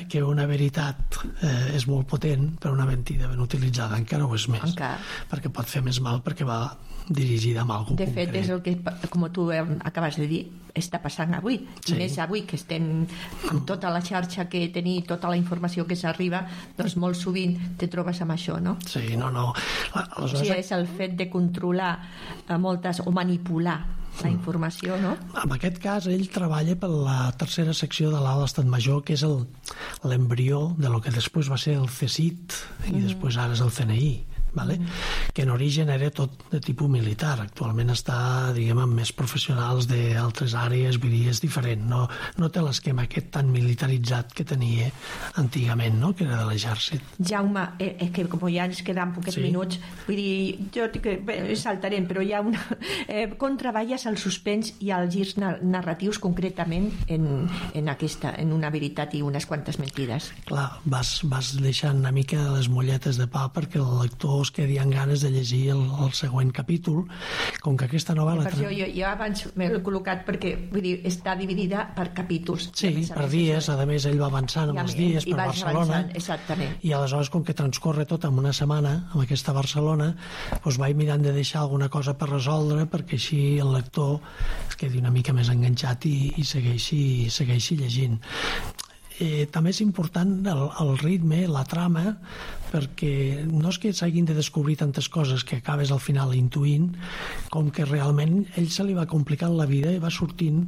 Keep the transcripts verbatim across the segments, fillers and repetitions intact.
que una veritat eh, és molt potent, però una mentida ben utilitzada encara ho és més. Encara. Perquè pot fer més mal perquè va dirigida a algú de concret. fet, és el que, com tu acabes de dir, està passant avui. Sí. I més avui que estem amb tota la xarxa que tenim, tota la informació que s'arriba, doncs molt sovint te trobes amb això, no? Sí, no, no. O sigui, és el fet de controlar a moltes, o manipular la informació, no? En aquest cas, ell treballa per la tercera secció de l'Alt Estat Major, que és el l'embrió de lo que després va ser el C S I T i mm. després ara és el C N I. Vale? Mm. Que en origen era tot de tipus militar. Actualment està, diguem, amb més professionals d'altres àrees, vull dir, és diferent. No, no té l'esquema aquest tan militaritzat que tenia antigament, no? Que era de l'exèrcit. Jaume, eh, és que com ja ens queden poquets sí. minuts, vull dir, jo que, bé, saltarem, però hi ha una... Eh, com treballes el suspens i els girs narratius concretament en, en, aquesta, en una veritat i unes quantes mentides? Clar, vas, vas deixant una mica les molletes de pa perquè el lector es quedi amb ganes de llegir el, el següent capítol, com que aquesta novel·la... Per això jo, jo abans m'he col·locat perquè vull dir, està dividida per capítols. Sí, per dies, a més ell va avançant amb els dies per Barcelona, exactament. I aleshores com que transcorre tot en una setmana amb aquesta Barcelona, doncs vaig mirant de deixar alguna cosa per resoldre perquè així el lector es quedi una mica més enganxat i, i segueixi, segueixi llegint. Eh, també és important el, el ritme, la trama, perquè no és que s'hagin de descobrir tantes coses que acabes al final intuint, com que realment ell se li va complicant la vida i va sortint,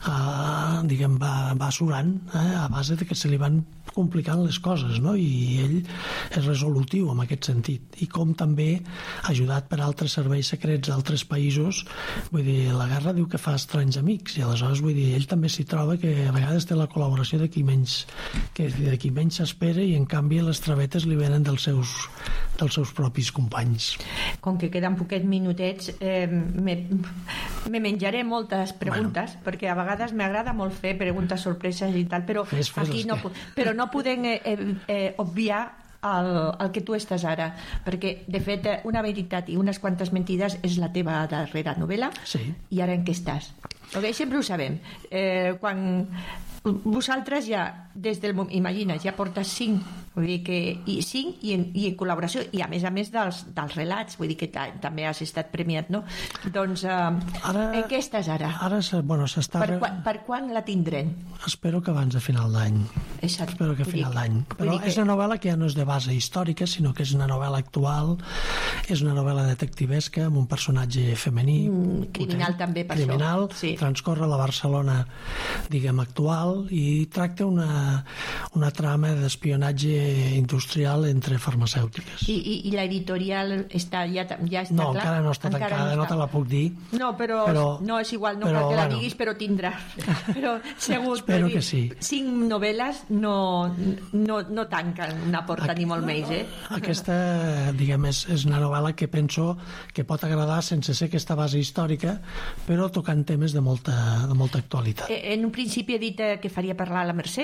eh, diguem, va, va surant eh, a base de que se li van complicant les coses, no? I ell és resolutiu en aquest sentit. I com també, ajudat per altres serveis secrets d'altres països, vull dir, la guerra diu que fa estranys amics, i aleshores, vull dir, ell també s'hi troba que a vegades té la col·laboració de qui menys que de qui menys s'espera i en canvi les travetes li venen dels seus, dels seus propis companys. Com que queden poquets minutets, eh, me, me menjaré moltes preguntes, bueno, perquè a vegades m'agrada molt fer preguntes sorpreses i tal, però fes, fes aquí no, però no podem eh, eh, obviar el, el que tu estàs ara, perquè de fet Una veritat i unes quantes mentides és la teva darrera novel·la, sí. I ara en què estàs? Okay, sempre ho sabem. Eh, quan vosaltres ja, des del moment, imagina, ja portes cinc, vull dir que, i cinc i en, i en col·laboració, i a més a més dels, dels relats, vull dir que ta, també has estat premiat, no? Doncs, eh, ara, en què estàs ara? Ara, bueno, s'està... Per, quan, per quan la tindrem? Espero que abans de final d'any. Exacte. Espero que a final d'any. Però que... és una novel·la que ja no és de base històrica, sinó que és una novel·la actual, és una novel·la detectivesca amb un personatge femení. Mm, criminal potent, també, per criminal, això. Sí. Transcorre a la Barcelona, diguem, actual, i tracta una, una trama d'espionatge industrial entre farmacèutiques. I, i, i l'editorial està, ja, ja està no, clar? encara no està encara tancada, no, no te la puc dir. No, però, però no és igual, no però, cal que la bueno, diguis, però tindrà. Però segur, espero que sí. Cinc novel·les no, no, no tanquen una porta, Aqu ni molt menys, eh? Aquesta, diguem, és, és una novel·la que penso que pot agradar sense ser aquesta base històrica, però tocant temes de molta, de molta actualitat. En un principi he dit que faria parlar a la Mercè.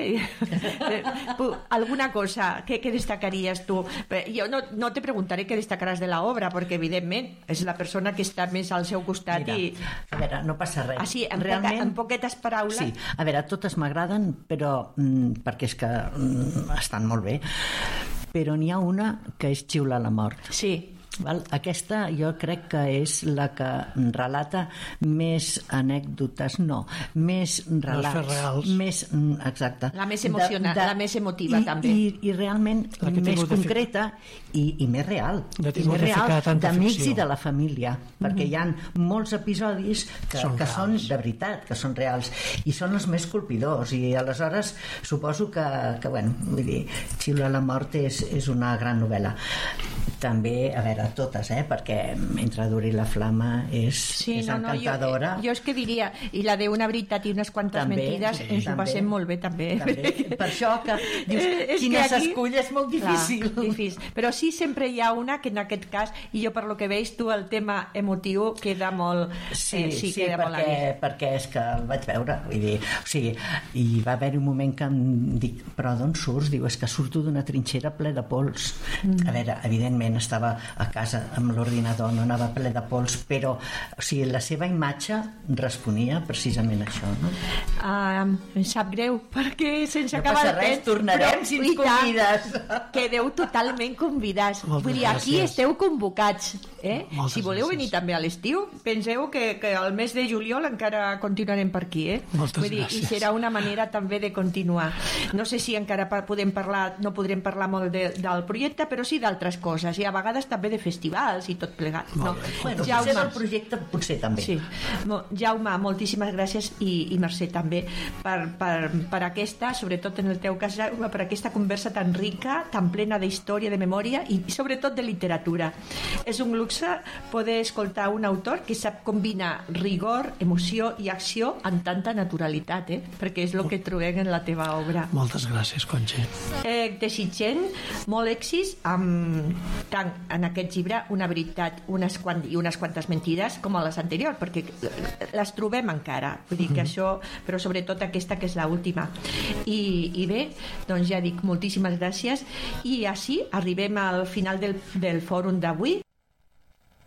Alguna cosa, què, què destacaries tu? Jo no, no te preguntaré què destacaràs de l'obra, perquè evidentment és la persona que està més al seu costat. Mira, i... a veure, no passa res. Ah, sí, en, realment, poca, en poquetes paraules. Sí, a veure, totes m'agraden, però mm, perquè és que mm, estan molt bé, però n'hi ha una que és Xiula la mort. Sí. Val? Aquesta jo crec que és la que relata més anècdotes, no, més relats, reals. Més, exacte, la més emocionant, de, de, la més emotiva i, també, i, i realment més concreta i, i més real, i més real d'amics i de la família, perquè hi ha molts episodis que són, que són de veritat, que són reals i són els més colpidors, i aleshores suposo que, que bueno, vull dir, Xiula la mort és, és una gran novel·la. També, a veure, totes, eh? Perquè Mentre duri la flama és, sí, és no, encantadora. No, jo, jo és que diria, i la de Una veritat i unes quantes també, mentides, sí, ens ho passem molt bé també. també. Per això que dius, eh, quina s'escull és molt difícil. Clar, difícil. Però sí, sempre hi ha una que en aquest cas, i jo per lo que veig tu, el tema emotiu queda molt... Sí, eh, sí, sí queda perquè, molt perquè és que el vaig veure, vull dir, o sigui, i va haver un moment que em dic, però d'on surts? Diu, és que surto d'una trinxera ple de pols. Mm. A veure, evidentment evidentment estava a casa amb l'ordinador, no anava ple de pols, però o sigui, la seva imatge responia precisament a això, no? Uh, em sap greu, perquè sense no acabar el temps... tornarem però, si ens convides. Quedeu totalment convidats. Moltes Vull dir, aquí gràcies. esteu convocats. Eh? Moltes si voleu gràcies. venir també a l'estiu, penseu que, que al mes de juliol encara continuarem per aquí. Eh? Moltes Vull dir, gràcies. I serà una manera també de continuar. No sé si encara podem parlar, no podrem parlar molt de, del projecte, però sí d'altres coses, i a vegades també de festivals i tot plegat. No? Bueno, Jaume, potser del projecte potser també. Sí. Jaume, moltíssimes gràcies i, i Mercè també per, per, per aquesta, sobretot en el teu cas, Jaume, per aquesta conversa tan rica, tan plena d'història, de memòria i sobretot de literatura. És un luxe poder escoltar un autor que sap combinar rigor, emoció i acció amb tanta naturalitat, eh? Perquè és el que trobem en la teva obra. Moltes gràcies, Conxa. Eh, desitgem molt èxits amb, tant en aquest llibre Una veritat unes quant, i unes quantes mentides com a les anteriors, perquè les trobem encara, vull dir que mm-hmm. això, però sobretot aquesta que és l'última. I, i bé, doncs ja dic moltíssimes gràcies i així arribem al final del, del fòrum d'avui.